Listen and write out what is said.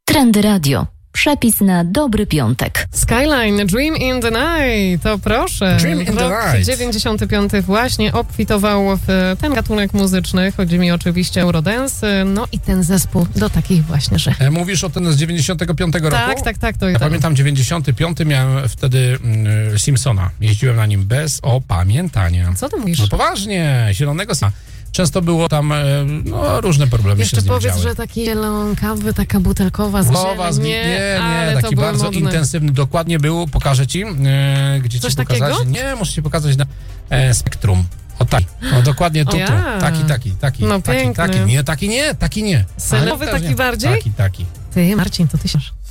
Trendy Radio. Przepis na dobry piątek. Skyline, Dream in the Night, to proszę. Dream in the Rok Night. 95 właśnie obfitował w ten gatunek muzyczny. Chodzi mi oczywiście o Eurodance. No i ten zespół do takich właśnie, że... Mówisz o ten z 95 roku? Tak. To Ja pamiętam 95, miałem wtedy Simpsona. Jeździłem na nim bez opamiętania. Co ty mówisz? No poważnie, zielonego Często było tam różne problemy Jeszcze się z nim powiedz, działy. że taki zielonkawy, taka butelkowa z zieleń, nie, ale taki to było bardzo modne. intensywny. Dokładnie był, pokażę ci, gdzie Coś ci pokazać. takiego? Nie, muszę ci pokazać na Spektrum. O tak, dokładnie tu. ja. Taki. No taki. piękny. Nie, taki nie. Selewowy Ale taki bardziej? Taki. Ty, Marcin, to ty się...